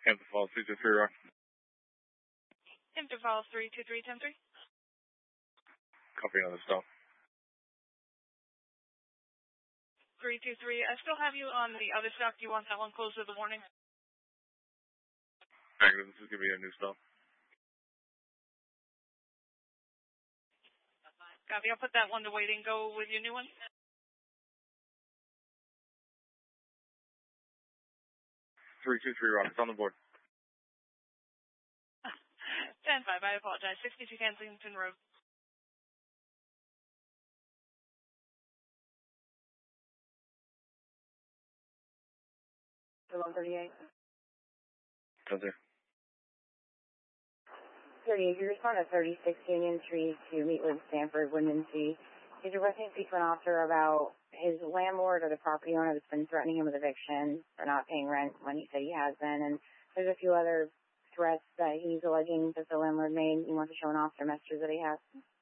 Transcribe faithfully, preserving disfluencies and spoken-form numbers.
Hampton Falls, three two three, Rock. Hampton Falls, three two three, ten three. Copy another stop. three two three, I still have you on the other stop. Do you want that one closed for the morning? Negative, this is going to be a new stop. Copy, I'll put that one to waiting. Go with your new one. three two three, Rock. It's on the board. ten five, I apologize. sixty-two Kensington Road. one thirty-eight. Copy. thirty-eight, you respond to thirty-six Union Street to meet with Stanford Windansea. He's requesting to speak to an officer about his landlord or the property owner that's been threatening him with eviction for not paying rent when he said he has been. And there's a few other threats that he's alleging that the landlord made. He wants to show an officer messages that he has.